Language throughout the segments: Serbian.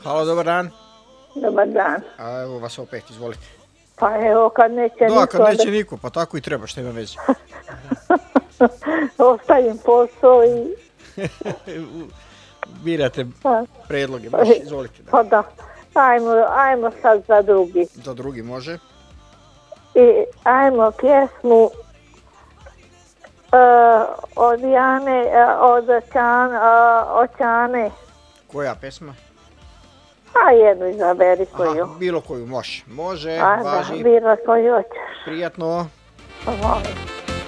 Halo, dobar dan. Dobar dan. A evo vas opet, izvolite. Pa evo kad neće niko... Da, kad neće niko, pa tako i treba, šta ima veze. Ostavim posao i... Birate predloge, baš izvolite. Pa da, ajmo sad za drugi. Za drugi može. I ajmo pjesmu od Jane, od Oćane. Koja pesma? A jednu izaberi koju. Aha, bilo koju može. Može, A važi. da, bilo koju hoćeš. Prijatno. Pa molim.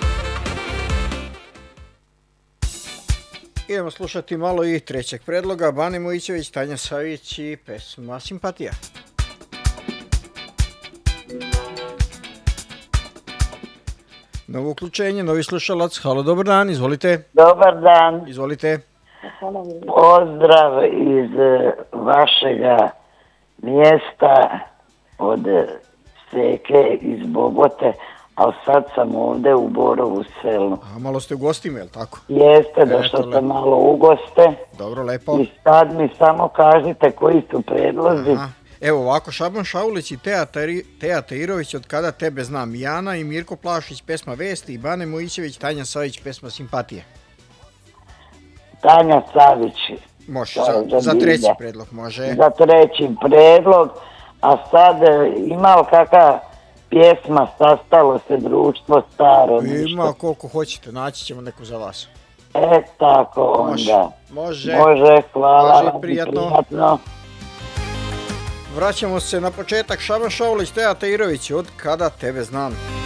Idemo slušati malo i trećeg predloga. Bane Mojićević, Tanja Savić i pesma Simpatija. Novo uključenje, novi slušalac. Halo, dobar dan, izvolite. Dobar dan, Izvolite. pozdrav iz vašega mjesta od Seke iz Bobote, ali sad sam ovdje u Borovu selu. A malo ste u gostima, je li tako? Jeste, došao sam malo u goste Dobro, lepo. i sad mi samo kažite koji su predlozi. Aha. Evo ovako, Šaban Šaulić i Teja Tairović, Od kada tebe znam, Jana i Mirko Plašić, pesma Vesti, i Bane Mojićević, Tanja Savić, pesma Simpatije. Tanja Savić. Može, za treći predlog, može. Za treći predlog, a sad ima li kakva pjesma Sastalo se društvo staro? Ima koliko hoćete, naći ćemo neku za vas. Tako onda. Može, Hvala, Može, prijatno. Vraćamo se na početak. Šaban Šaulić, Teja Tairović, Od kada tebe znam.